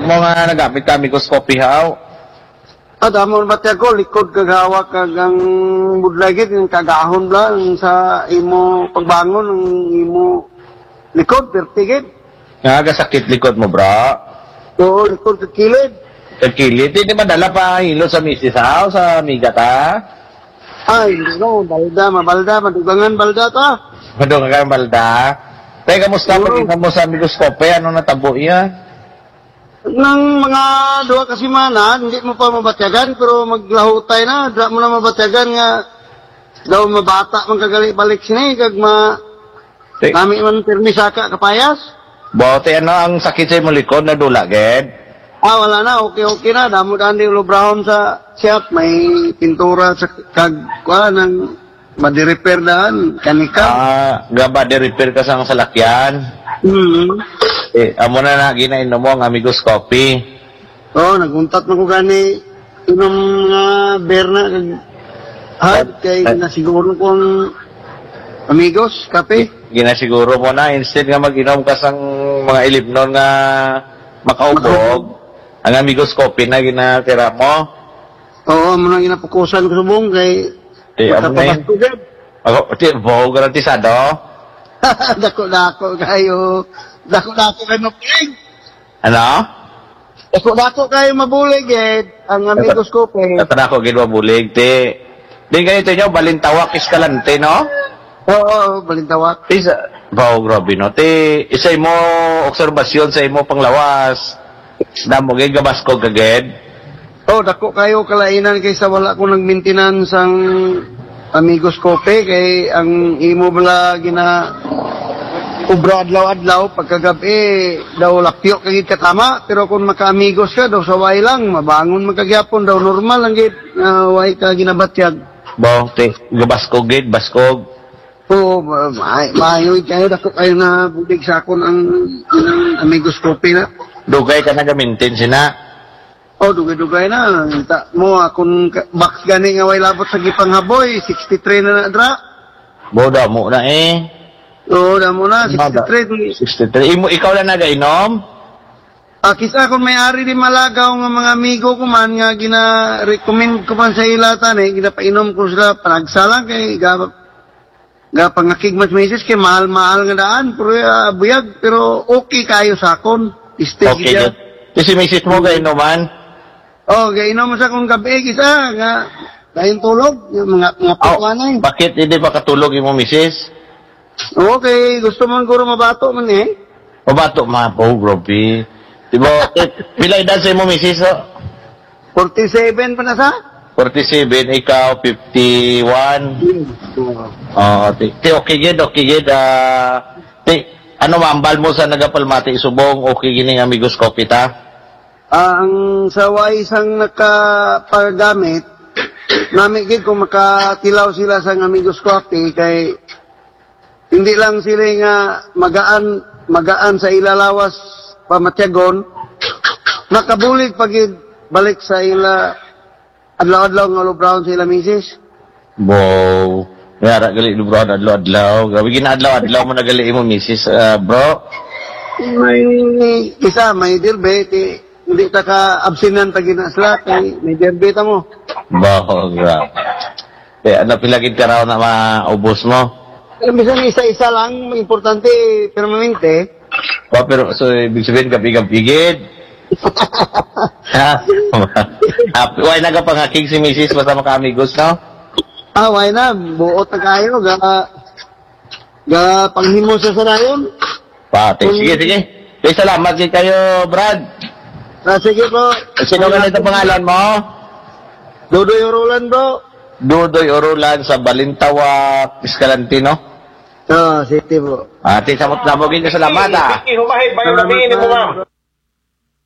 mo nga nagamit ka amigos coffee how? Damon batya ko, likod kagawa kagang budlagit, yung kagahon lang sa imo pagbangon, ng imo likod, pertigit. Nga, sakit likod mo, bro. Oo, likod kakilid. Kakilid, hindi madala pa hilo sa misis how, sa amiga ta? Ay, no, mabalda, madugangan balda ta. Madung ka balda. Teka, kamusta pag mo sa amigos coffee? Ano natabo iya? Nang mga 2 kasimana, hindi mo pa mabatyagan, pero maglahutay na, dra mo na mabatyagan nga, daw mabata man kagali balik sini, kag kami man permisa ka kapayas. Bote, ano ang sakit sa mo likod na dula, ged? Wala na, okay na, damo-daan di ulobrahon sa shop, may pintura sa ng madi-repair daan, kanika. Gaba de-repair ka sa salakyan. Amo na ginainom mo ang amigos coffee. Naguntat man ko gani inom nga beer na kay nasiguro kong amigos kape. Ginasiguro mo na instead nga mag-inom ka sang mga ilibnon nga makaubog, ang amigos coffee na ginatira mo. Mo na ginapukusan ko subong kay amo na yun. Ako, garantisado? Dako-dako kayo. Dako-dako kayo mabulig. Ano? Dako-dako kayo mabulig, ang amigos ko, Dako gid mabulig, te. Din ganito nyo, balintawak iskalante, no? Oo, balintawak. Grabe, no? Te, isa mo obserbasyon sa imo panglawas. Damo gid gabasko kaged. Dako kayo kalainan kaysa wala ko nag-maintenance ang amigos ko, kay ang imo bala ubra adlaw-adlaw pagkagabi daw lakyo kagid katama, pero kung maka-amigos ka daw saway lang mabangon magagyapon daw normal lang gid way ka ginabatyag. Te, gabaskog gid, baskog. Maayo kayo dako kayo na budig sa akon ang amigos ko na. Dugay ka na gamintin sina. Dugay-dugay na. Kita mo akong box gani nga way labot sa gipanghaboy, 63 na dra. Damo na Damo na 63. 63. Ikaw lang nagainom? Kisa akong may-ari di Malagaw nga mga amigo ko man nga gina-recommend ko man sa ilatan ginapainom ko sila panagsalang kay pangakig mas meses kay mahal-mahal nga daan buyag pero okay kayo sa akon. Okay good. Si misis mo gainuman? Gainom sa akong gabi kisa nga dayon tulog yung mga pakuanay. Bakit hindi pa katulog yung misis? Okay, gusto man guro mabato man Mabato ma po, grabe. Diba, pila edad sa imo misis? 47 pa na sa? 47, ikaw 51. Okay gid. Ano mambal mo sa nagapalmati subong okay gining amigos coffee ta? Ang saway isang nakapagamit namin gid kung makatilaw sila sa amigos coffee kay hindi lang sila nga magaan sa ilalawas pamatyagon nakabulig pagid balik sa ila adlaw-adlaw nga brown sa ila misis. Yara gali bro adlaw-adlaw. Grabe gina-adlaw-adlaw mo nagali mo misis bro. May dirbe hindi ta ka absinan ta ginasla kay may dirbe ta mo. Grabe. Ano pilagid ka raw na maubos mo? Bisan isa-isa lang, importante permanente. Pero so ibig sabihin gabi-gabigid. Why nagapangakig si misis basta maka-amigos no? Why na, buot na kayo, panghimo sa sanayon. Sige. Salamat kayo, Brad. Sige po. Sino ka nito pangalan mo? Dudoy Orolan, bro. Dudoy Orolan sa Balintawak, Escalantino. City po. Ate, samot na mo, salamat Humahay, bayo namin, mo ma'am.